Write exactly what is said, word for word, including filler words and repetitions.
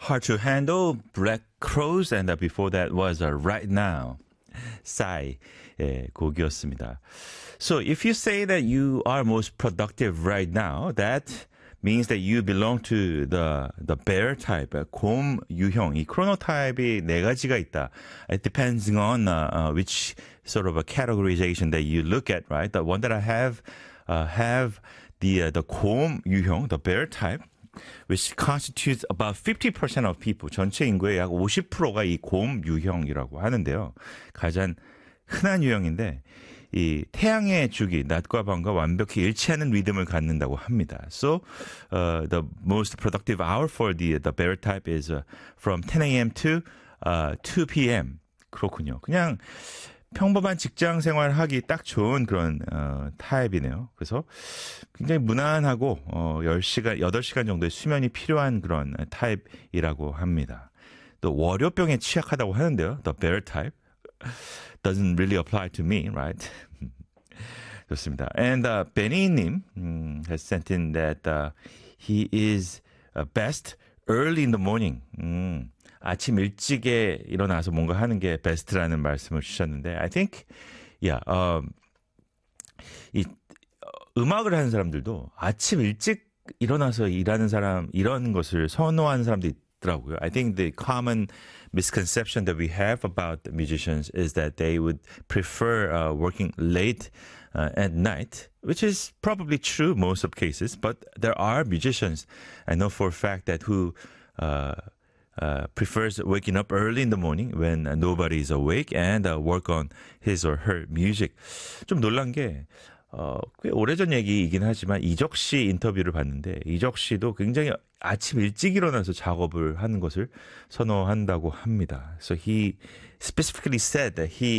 Hard to Handle, Black Crows, and uh, before that was uh, Right Now, Psy 의 곡이었습니다. So if you say that you are most productive right now, that means that you belong to the the bear type, 곰 유형. 이 chronotype이 네 가지가 있다. It depends on uh, uh, which sort of a categorization that you look at, right? The one that I have uh, have the uh, the 곰 유형, the bear type, which constitutes about fifty percent of people. 전체 인구의 약 오십 퍼센트가 이 곰 유형이라고 하는데요. 가장 흔한 유형인데 이 태양의 주기, 낮과 밤과 완벽히 일치하는 리듬을 갖는다고 합니다. So, uh, the most productive hour for the the bear type is uh, from ten a.m. to uh, two p.m. 그렇군요. 그냥 평범한 직장 생활하기 딱 좋은 그런 어, 타입이네요. 그래서 굉장히 무난하고 어, 열 시간, 여덟 시간 정도의 수면이 필요한 그런 타입이라고 합니다. 또 월요병에 취약하다고 하는데요. The bear type doesn't really apply to me, right? 좋습니다. And uh, Benny님 um, has sent in that uh, he is uh, best early in the morning. 음, 아침 일찍에 일어나서 뭔가 하는 게 베스트라는 말씀을 주셨는데, I think, yeah, um, 이 어, 음악을 하는 사람들도 아침 일찍 일어나서 일하는 사람, 이런 것을 선호하는 사람도 있더라고요. I think the common misconception that we have about the musicians is that they would prefer uh, working late uh, at night, which is probably true most of cases, but there are musicians I know for a fact that who uh, uh, prefers waking up early in the morning when uh, nobody is awake and uh, work on his or her music. 좀 놀란 게 어, 꽤 오래전 얘기이긴 하지만 이적 씨 인터뷰를 봤는데 이적 씨도 굉장히 아침 일찍 일어나서 작업을 하는 것을 선호한다고 합니다. So he specifically said that he